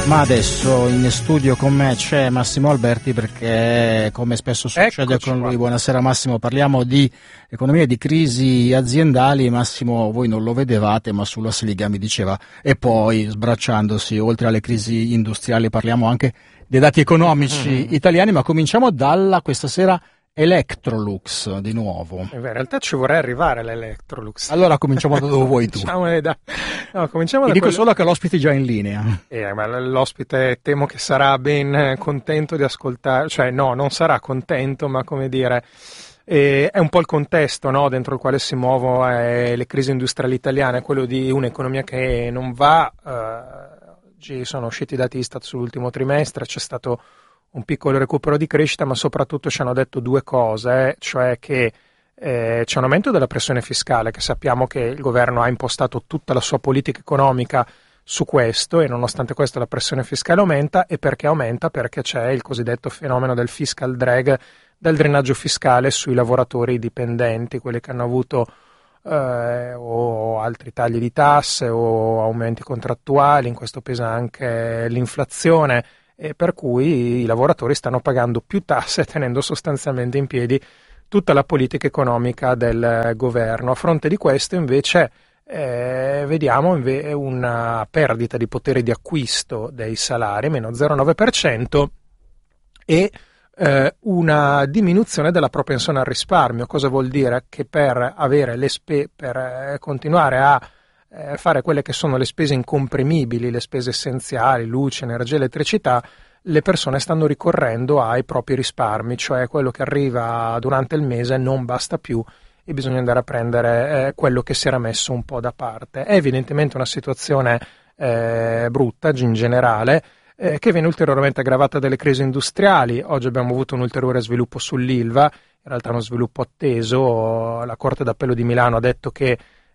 Ma adesso in studio con me c'è Massimo Alberti, perché come spesso succede con lui, buonasera Massimo, parliamo di economia e di crisi aziendali. Massimo, voi non lo vedevate, ma sulla Seliga mi diceva, e poi sbracciandosi oltre alle crisi industriali parliamo anche dei dati economici italiani, ma cominciamo dalla questa sera Electrolux di nuovo. In realtà ci vorrei arrivare all'Electrolux. Allora cominciamo da dove vuoi tu. Cominciamo Ti dico solo che l'ospite è già in linea. Ma l'ospite temo che sarà ben contento di ascoltare, cioè no, non sarà contento, ma come dire, è un po' il contesto, no, dentro il quale si muovono le crisi industriali italiane, quello di un'economia che non va. Oggi sono usciti i dati Istat sull'ultimo trimestre, c'è stato un piccolo recupero di crescita, ma soprattutto ci hanno detto due cose, cioè che c'è un aumento della pressione fiscale, che sappiamo che il governo ha impostato tutta la sua politica economica su questo, e nonostante questo la pressione fiscale aumenta. E perché aumenta? Perché c'è il cosiddetto fenomeno del fiscal drag, del drenaggio fiscale sui lavoratori dipendenti, quelli che hanno avuto o altri tagli di tasse o aumenti contrattuali. In questo pesa anche l'inflazione, e per cui i lavoratori stanno pagando più tasse, tenendo sostanzialmente in piedi tutta la politica economica del governo. A fronte di questo invece vediamo una perdita di potere di acquisto dei salari, meno 0,9%, e una diminuzione della propensione al risparmio. Cosa vuol dire? Che per avere per continuare a fare quelle che sono le spese incomprimibili, le spese essenziali, luce, energia, elettricità, le persone stanno ricorrendo ai propri risparmi, cioè quello che arriva durante il mese non basta più e bisogna andare a prendere quello che si era messo un po' da parte. È evidentemente una situazione brutta in generale, che viene ulteriormente aggravata dalle crisi industriali. Oggi abbiamo avuto un ulteriore sviluppo sull'Ilva, in realtà uno sviluppo atteso. La Corte d'Appello di Milano ha detto che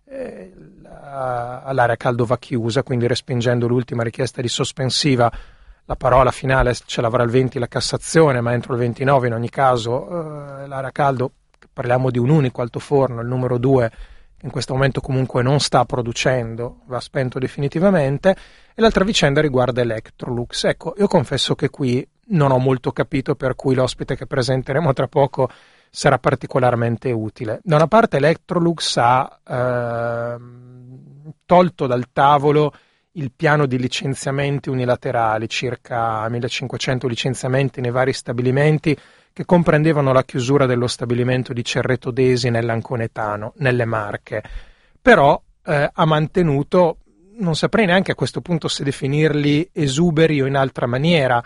l'area caldo va chiusa, quindi respingendo l'ultima richiesta di sospensiva. La parola finale ce l'avrà il 20 la Cassazione, ma entro il 29 in ogni caso l'area caldo, parliamo di un unico altoforno, il numero 2, che in questo momento comunque non sta producendo, va spento definitivamente. E l'altra vicenda riguarda Electrolux. Ecco, io confesso che qui non ho molto capito, per cui l'ospite che presenteremo tra poco sarà particolarmente utile. Da una parte Electrolux ha tolto dal tavolo il piano di licenziamenti unilaterali, circa 1500 licenziamenti nei vari stabilimenti, che comprendevano la chiusura dello stabilimento di Cerreto d'Esi nell'Anconetano, nelle Marche. Però ha mantenuto, non saprei neanche a questo punto se definirli esuberi o in altra maniera,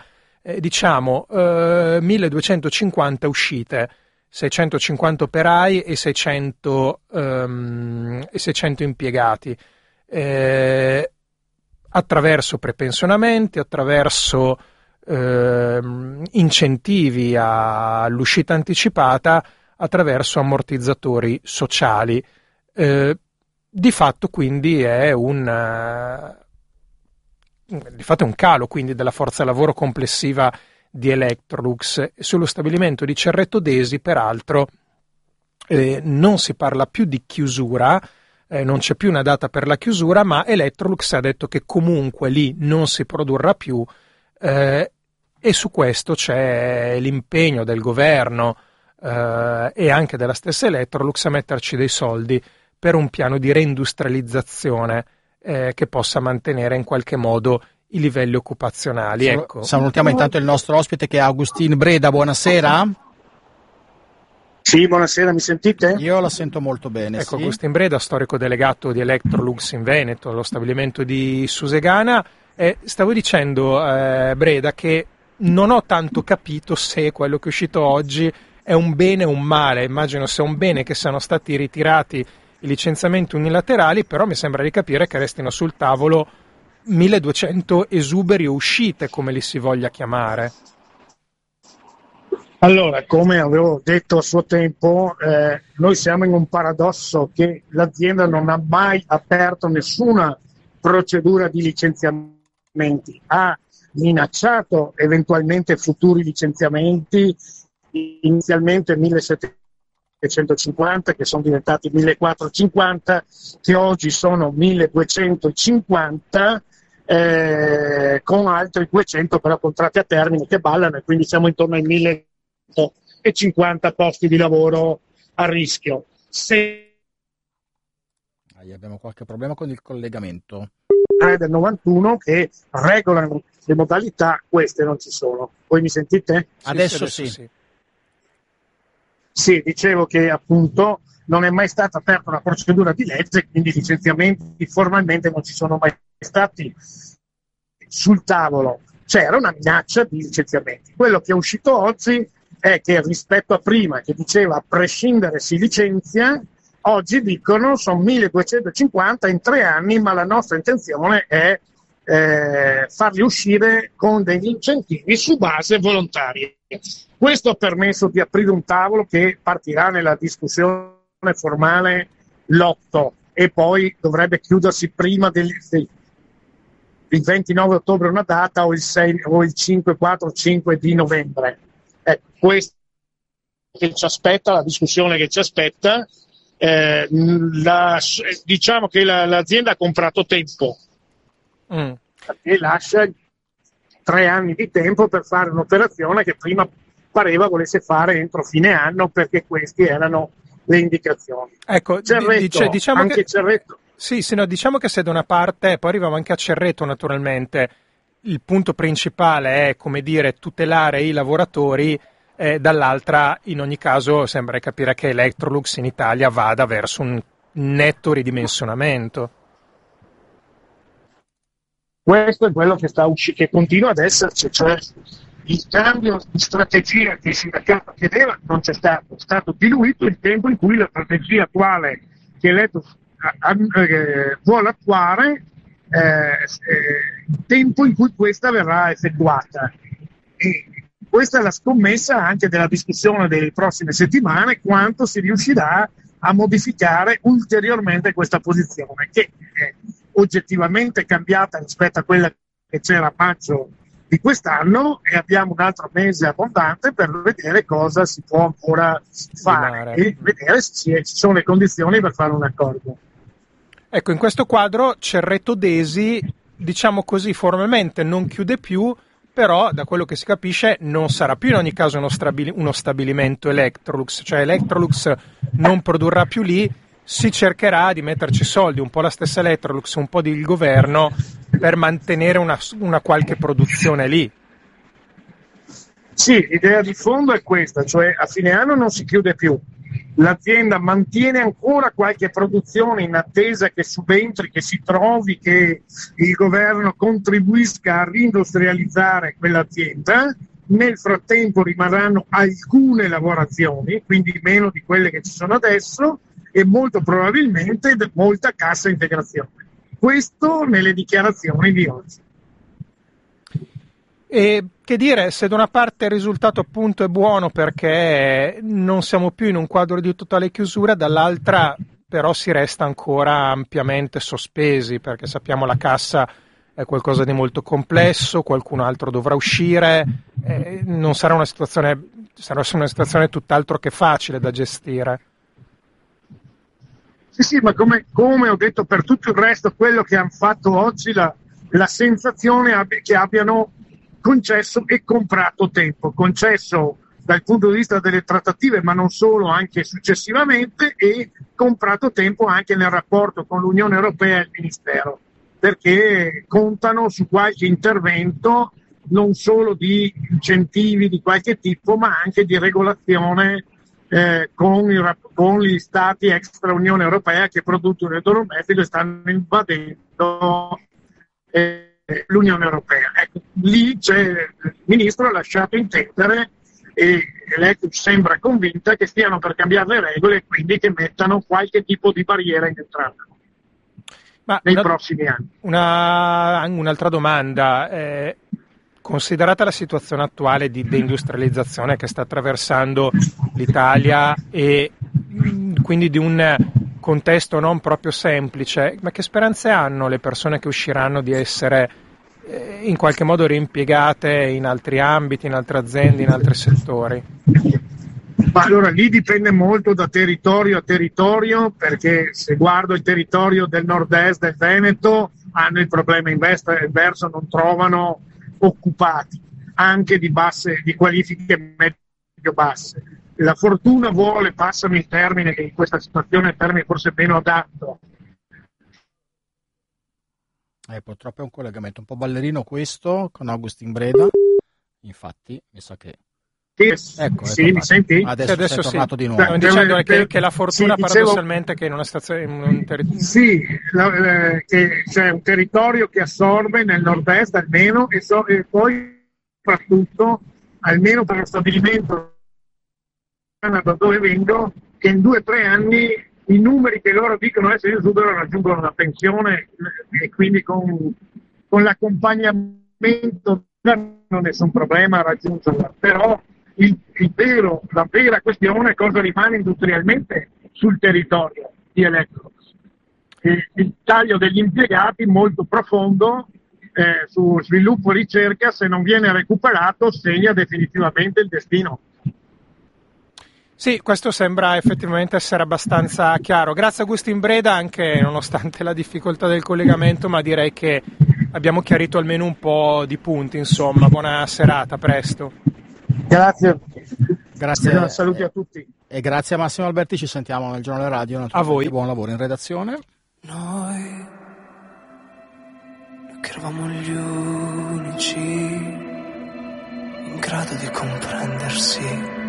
1250 uscite, 650 operai e 600 impiegati, attraverso prepensionamenti, attraverso incentivi all'uscita anticipata, attraverso ammortizzatori sociali. Di fatto quindi è un calo quindi della forza lavoro complessiva di Electrolux. Sullo stabilimento di Cerreto d'Esi, peraltro, non si parla più di chiusura, non c'è più una data per la chiusura, ma Electrolux ha detto che comunque lì non si produrrà più, e su questo c'è l'impegno del governo e anche della stessa Electrolux a metterci dei soldi per un piano di reindustrializzazione che possa mantenere in qualche modo i livelli occupazionali. Ecco. Salutiamo intanto il nostro ospite, che è Agustin Breda. Buonasera. Sì, buonasera, mi sentite? Io la sento molto bene. Ecco, sì. Agustin Breda, storico delegato di Electrolux in Veneto, allo stabilimento di Susegana. Stavo dicendo, Breda, che non ho tanto capito se quello che è uscito oggi è un bene o un male. Immagino sia un bene che siano stati ritirati i licenziamenti unilaterali, però mi sembra di capire che restino sul tavolo 1200 esuberi o uscite, come li si voglia chiamare. Allora, come avevo detto a suo tempo, noi siamo in un paradosso che l'azienda non ha mai aperto nessuna procedura di licenziamenti, ha minacciato eventualmente futuri licenziamenti, inizialmente 1750 che sono diventati 1450, che oggi sono 1250, con altri 200 però contratti a termine che ballano, e quindi siamo intorno ai 1050 posti di lavoro a rischio. Abbiamo qualche problema con il collegamento. Del 91 che regolano le modalità, queste non ci sono. Voi mi sentite? Adesso sì. Sì, dicevo che appunto non è mai stata aperta una procedura di legge, quindi licenziamenti formalmente non ci sono mai stati sul tavolo. C'era una minaccia di licenziamenti. Quello che è uscito oggi è che rispetto a prima, che diceva a prescindere si licenzia, oggi dicono sono 1250 in 3 anni, ma la nostra intenzione è farli uscire con degli incentivi su base volontaria. Questo ha permesso di aprire un tavolo che partirà nella discussione formale l'8 e poi dovrebbe chiudersi prima il 29 ottobre una data o il 6 o il 5, 4, 5 di novembre. Questo che ci aspetta, la discussione che ci aspetta. Diciamo che l'azienda ha comprato tempo e lascia 3 anni di tempo per fare un'operazione che prima pareva volesse fare entro fine anno, perché queste erano le indicazioni. Ecco, diciamo anche che Cerreto. Sì, no, diciamo che se da una parte, poi arriviamo anche a Cerreto naturalmente, il punto principale è, come dire, tutelare i lavoratori, dall'altra in ogni caso sembra capire che Electrolux in Italia vada verso un netto ridimensionamento. Questo è quello che che continua ad esserci, cioè il cambio di strategia che il sindacato chiedeva non c'è stato, è stato diluito il tempo in cui la strategia attuale che Electrolux vuole attuare, il tempo in cui questa verrà effettuata. E questa è la scommessa anche della discussione delle prossime settimane, quanto si riuscirà a modificare ulteriormente questa posizione, che è oggettivamente cambiata rispetto a quella che c'era a maggio di quest'anno, e abbiamo un altro mese abbondante per vedere cosa si può ancora fare e vedere se ci sono le condizioni per fare un accordo. Ecco, in questo quadro Cerreto Desi, diciamo così, formalmente non chiude più, però da quello che si capisce non sarà più in ogni caso uno stabilimento Electrolux, cioè Electrolux non produrrà più lì, si cercherà di metterci soldi, un po' la stessa Electrolux, un po' il governo, per mantenere una qualche produzione lì. Sì, l'idea di fondo è questa, cioè a fine anno non si chiude più. L'azienda mantiene ancora qualche produzione in attesa che subentri, che si trovi, che il governo contribuisca a reindustrializzare quell'azienda. Nel frattempo rimarranno alcune lavorazioni, quindi meno di quelle che ci sono adesso, e molto probabilmente molta cassa integrazione. Questo nelle dichiarazioni di oggi. E che dire, se da una parte il risultato appunto è buono perché non siamo più in un quadro di totale chiusura, dall'altra però si resta ancora ampiamente sospesi, perché sappiamo la cassa è qualcosa di molto complesso, qualcun altro dovrà uscire, non sarà una situazione tutt'altro che facile da gestire. Sì, ma come ho detto per tutto il resto, quello che hanno fatto oggi, la sensazione è che abbiano concesso e comprato tempo, concesso dal punto di vista delle trattative, ma non solo, anche successivamente, e comprato tempo anche nel rapporto con l'Unione Europea e il Ministero, perché contano su qualche intervento non solo di incentivi di qualche tipo, ma anche di regolazione con gli stati extra Unione Europea che producono elettrodomestici e stanno invadendo l'Unione Europea. Ecco, lì il ministro ha lasciato intendere, e lei sembra convinta che stiano per cambiare le regole e quindi che mettano qualche tipo di barriera in entrata nei prossimi anni. Un'altra domanda, considerata la situazione attuale di deindustrializzazione che sta attraversando l'Italia e quindi di un contesto non proprio semplice, ma che speranze hanno le persone che usciranno di essere in qualche modo reimpiegate in altri ambiti, in altre aziende, in altri settori? Ma allora lì dipende molto da territorio a territorio, perché se guardo il territorio del nord-est del Veneto hanno il problema inverso, non trovano occupati, anche di qualifiche medio-basse. La fortuna vuole, passami il termine, che in questa situazione è il termine forse meno adatto. Purtroppo è un collegamento un po' ballerino questo con Augustin Breda, infatti mi sa che... Ecco, sì, mi senti? Adesso sei tornato di nuovo. Stiamo dicendo che la fortuna paradossalmente che in una stazione, in un territorio... Sì, che c'è un territorio che assorbe nel nord-est almeno e poi soprattutto, almeno per lo stabilimento da dove vengo, che in 2 o 3 anni i numeri che loro dicono essere in esubero raggiungono la pensione e quindi con l'accompagnamento non è nessun problema a raggiungerla, però la vera questione è cosa rimane industrialmente sul territorio di Electrolux. Il taglio degli impiegati molto profondo su sviluppo e ricerca, se non viene recuperato, segna definitivamente il destino. Sì, questo sembra effettivamente essere abbastanza chiaro. Grazie a Agustin Breda, anche nonostante la difficoltà del collegamento, ma direi che abbiamo chiarito almeno un po' di punti, insomma. Buona serata, a presto. Grazie. Saluti a tutti. E grazie a Massimo Alberti, ci sentiamo nel giornale radio. A voi. Buon lavoro in redazione. Noi che eravamo gli unici in grado di comprendersi.